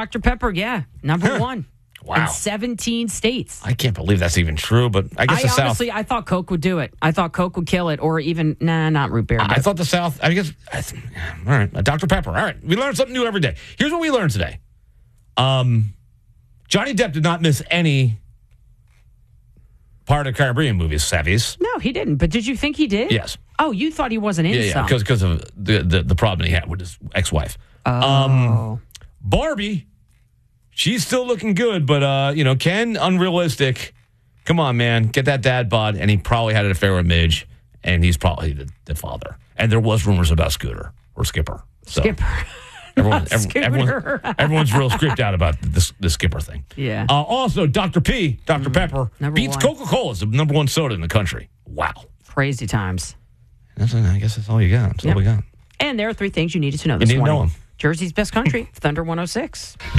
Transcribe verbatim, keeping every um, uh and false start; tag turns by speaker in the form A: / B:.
A: Doctor Pepper, yeah, number
B: Huh.
A: one.
B: Wow.
A: In seventeen states.
B: I can't believe that's even true, but I guess
A: I
B: the South.
A: honestly, I thought Coke would do it. I thought Coke would kill it, or even, nah, not root beer.
B: I
A: but-
B: thought the South, I guess, I th- all right, uh, Doctor Pepper. All right, we learned something new every day. Here's what we learned today. Um, Johnny Depp did not miss any part of Caribbean movies, Savvies.
A: No, he didn't. But did you think he did?
B: Yes.
A: Oh, you thought he wasn't in
B: Yeah, yeah,
A: some.
B: because because of the, the, the problem he had with his ex-wife.
A: Oh.
B: Um, Barbie, she's still looking good, but, uh, you know, Ken, unrealistic. Come on, man, get that dad bod. And he probably had an affair with Midge, and he's probably the, the father. And there was rumors about Scooter or Skipper. So
A: Skipper.
B: Everyone,
A: Not
B: every- everyone, everyone's real scripted out about the, the Skipper thing.
A: Yeah.
B: Uh, also, Doctor P, Doctor Pepper,
A: number
B: beats
A: one.
B: Coca-Cola as the number one soda in the country. Wow.
A: Crazy times.
B: That's, I guess that's all you got. That's
A: Yep.
B: all we got.
A: And there are three things you needed to know this
B: need to
A: morning.
B: know 'em.
A: Jersey's best country, Thunder one oh six.